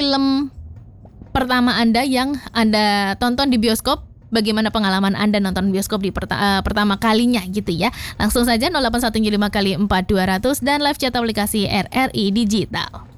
film pertama Anda yang Anda tonton di bioskop. Bagaimana pengalaman Anda nonton bioskop di pertama kalinya gitu ya. Langsung saja 0815 kali 4200 dan live chat aplikasi RRI Digital.